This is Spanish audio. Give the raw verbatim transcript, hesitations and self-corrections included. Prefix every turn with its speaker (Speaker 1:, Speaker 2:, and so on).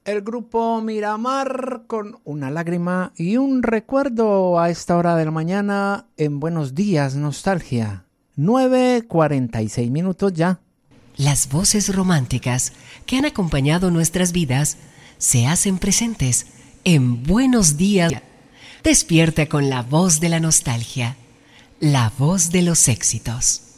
Speaker 1: El grupo Miramar con Una lágrima y un recuerdo a esta hora de la mañana en Buenos Días Nostalgia. nueve cuarenta y seis minutos ya.
Speaker 2: Las voces románticas que han acompañado nuestras vidas se hacen presentes en Buenos Días. Despierta con la voz de la nostalgia, la voz de los éxitos.